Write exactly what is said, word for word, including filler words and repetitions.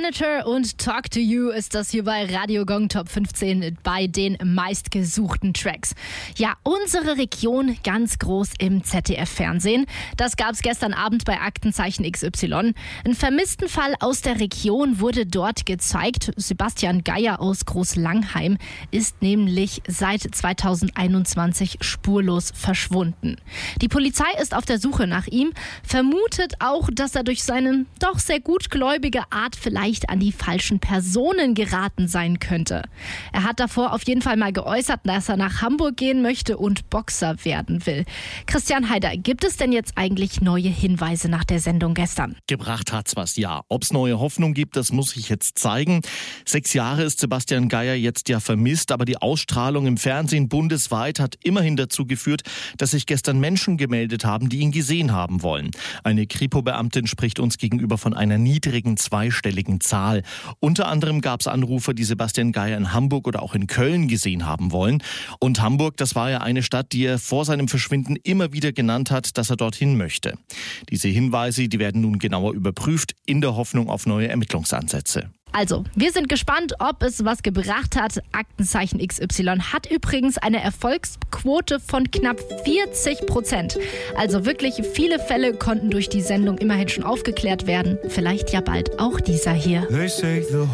Manager und Talk to You ist das hier bei Radio Gong Top fünfzehn bei den meistgesuchten Tracks. Ja, unsere Region ganz groß im Z D F-Fernsehen. Das gab es gestern Abend bei Aktenzeichen X Y. Ein vermissten Fall aus der Region wurde dort gezeigt. Sebastian Geier aus Großlangheim ist nämlich seit zweitausendeinundzwanzig spurlos verschwunden. Die Polizei ist auf der Suche nach ihm, vermutet auch, dass er durch seine doch sehr gutgläubige Art vielleicht an die falschen Personen geraten sein könnte. Er hat davor auf jeden Fall mal geäußert, dass er nach Hamburg gehen möchte und Boxer werden will. Christian Heider, gibt es denn jetzt eigentlich neue Hinweise nach der Sendung gestern? Gebracht hat's was, ja. Ob's neue Hoffnung gibt, das muss ich jetzt zeigen. Sechs Jahre ist Sebastian Geier jetzt ja vermisst, aber die Ausstrahlung im Fernsehen bundesweit hat immerhin dazu geführt, dass sich gestern Menschen gemeldet haben, die ihn gesehen haben wollen. Eine Kripo-Beamtin spricht uns gegenüber von einer niedrigen zweistelligen Zahl. Unter anderem gab es Anrufer, die Sebastian Geier in Hamburg oder auch in Köln gesehen haben wollen. Und Hamburg, das war ja eine Stadt, die er vor seinem Verschwinden immer wieder genannt hat, dass er dorthin möchte. Diese Hinweise, die werden nun genauer überprüft, in der Hoffnung auf neue Ermittlungsansätze. Also, wir sind gespannt, ob es was gebracht hat. Aktenzeichen X Y hat übrigens eine Erfolgsquote von knapp vierzig Prozent. Also wirklich viele Fälle konnten durch die Sendung immerhin schon aufgeklärt werden. Vielleicht ja bald auch dieser hier.